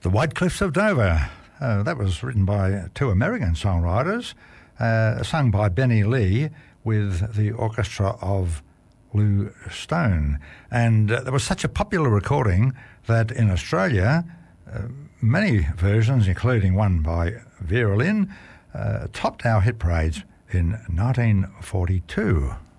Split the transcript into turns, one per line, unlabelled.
The White Cliffs of Dover. That was written by two American songwriters, sung by Benny Lee with the orchestra of Lou Stone. And there was such a popular recording that in Australia, many versions, including one by Vera Lynn, topped our hit parades in 1942.